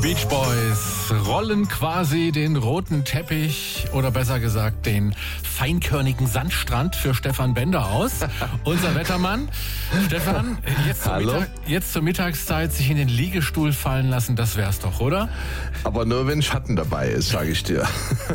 Beach Boys rollen quasi den roten Teppich oder besser gesagt den feinkörnigen Sandstrand für Stefan Bender aus. Unser Wettermann. Stefan, jetzt zur Mittagszeit sich in den Liegestuhl fallen lassen, das wär's doch, oder? Aber nur wenn Schatten dabei ist, sage ich dir.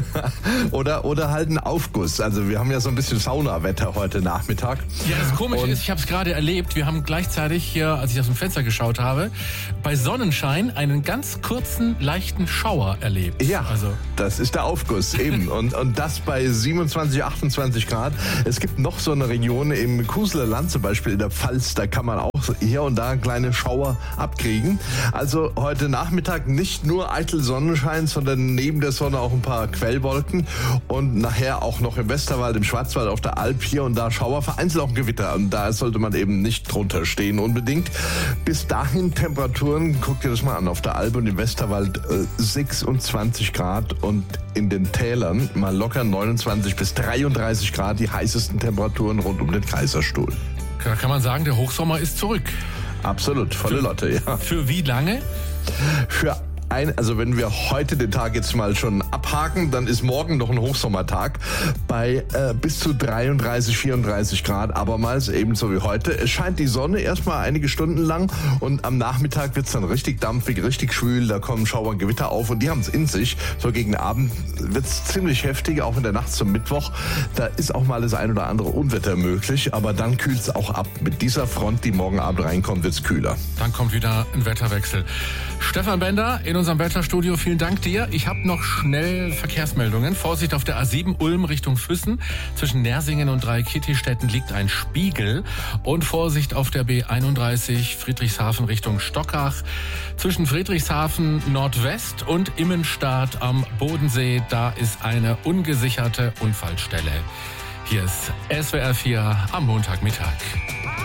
oder halt ein Aufguss. Also wir haben ja so ein bisschen Saunawetter heute Nachmittag. Ja, das Komische ist, ich habe es gerade erlebt, wir haben gleichzeitig hier, als ich aus dem Fenster geschaut habe, bei Sonnenschein einen ganz kurzen, leichten Schauer erlebt. Ja, also das ist der Aufguss eben. und das bei 27, 28 Grad. Es gibt noch so eine Region im Kuseler Land, zum Beispiel in der Pfalz, da kann man auch hier und da kleine Schauer abkriegen. Also heute Nachmittag nicht nur eitel Sonnenschein, sondern neben der Sonne auch ein paar Quellwolken und nachher auch noch im Westerwald, im Schwarzwald, auf der Alp hier und da Schauer, vereinzelt auch ein Gewitter. Und da sollte man eben nicht drunter stehen unbedingt. Bis dahin Temperaturen, guck dir das mal an, auf der Alp und im Westerwald 26 Grad und in den Tälern mal locker 29 bis 33 Grad, die heißesten Temperaturen rund um den Kaiserstuhl. Da kann man sagen, der Hochsommer ist zurück. Absolut, volle Lotte, ja. Für wie lange? Also wenn wir heute den Tag jetzt mal schon abhaken, dann ist morgen noch ein Hochsommertag bei bis zu 33, 34 Grad, abermals ebenso wie heute. Es scheint die Sonne erstmal einige Stunden lang und am Nachmittag wird's dann richtig dampfig, richtig schwül, da kommen Schauer und Gewitter auf und die haben es in sich. So gegen Abend wird's ziemlich heftig, auch in der Nacht zum Mittwoch. Da ist auch mal das ein oder andere Unwetter möglich, aber dann kühlt's auch ab. Mit dieser Front, die morgen Abend reinkommt, wird's kühler. Dann kommt wieder ein Wetterwechsel. Stefan Bender in unserem Wetterstudio, vielen Dank dir. Ich habe noch schnell Verkehrsmeldungen. Vorsicht auf der A7 Ulm Richtung Füssen. Zwischen Nersingen und Dreikitti-Städten liegt ein Spiegel. Und Vorsicht auf der B31 Friedrichshafen Richtung Stockach. Zwischen Friedrichshafen Nordwest und Immenstadt am Bodensee, da ist eine ungesicherte Unfallstelle. Hier ist SWR 4 am Montagmittag.